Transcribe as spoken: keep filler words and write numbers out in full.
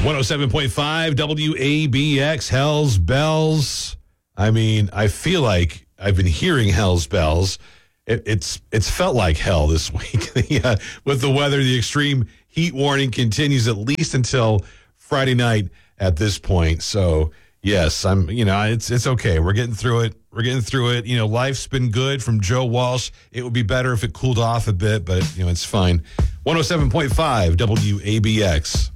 one oh seven point five W A B X, Hell's Bells. I mean, I feel like I've been hearing Hell's Bells. It, it's it's felt like hell this week. yeah, with the weather, the extreme heat warning continues at least until Friday night at this point. So, yes, I'm, you know, it's it's okay. We're getting through it. We're getting through it. You know, life's been good from Joe Walsh. It would be better if it cooled off a bit, but, you know, it's fine. one oh seven point five W A B X.